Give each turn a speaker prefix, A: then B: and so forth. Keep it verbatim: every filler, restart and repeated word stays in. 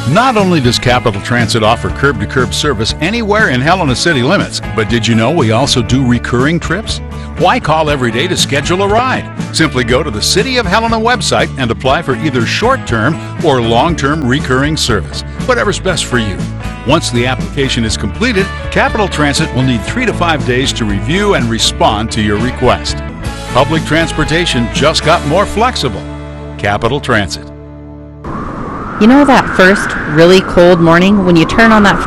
A: Not only does Capital Transit offer curb-to-curb service anywhere in Helena city limits, but did you know we also do recurring trips? Why call every day to schedule a ride? Simply go to the City of Helena website and apply for either short-term or long-term recurring service, whatever's best for you. Once the application is completed, Capital Transit will need three to five days to review and respond to your request. Public transportation just got more flexible. Capital Transit.
B: You know that first really cold morning when you turn on that